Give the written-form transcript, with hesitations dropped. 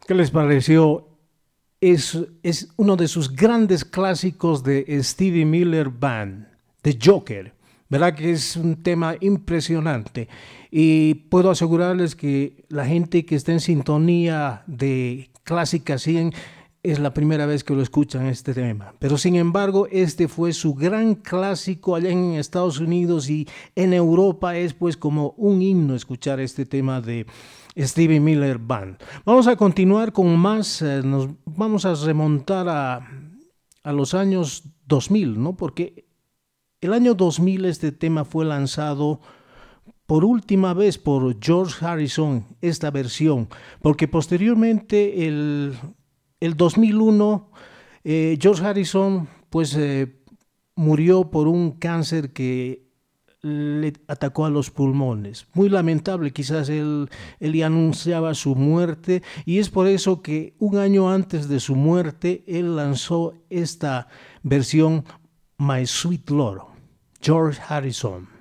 ¿Qué les pareció? Es uno de sus grandes clásicos de Stevie Miller Band, The Joker. ¿Verdad que es un tema impresionante? Y puedo asegurarles que la gente que está en sintonía de Clásica 100 es la primera vez que lo escuchan este tema. Pero sin embargo, este fue su gran clásico allá en Estados Unidos y en Europa es pues como un himno escuchar este tema de Stevie Miller Band. Vamos a continuar con más, nos vamos a remontar a los años 2000, ¿no? Porque el año 2000 este tema fue lanzado por última vez por George Harrison, esta versión, porque posteriormente el 2001 George Harrison pues murió por un cáncer que le atacó a los pulmones. Muy lamentable, quizás él ya anunciaba su muerte y es por eso que un año antes de su muerte él lanzó esta versión My Sweet Lord, George Harrison.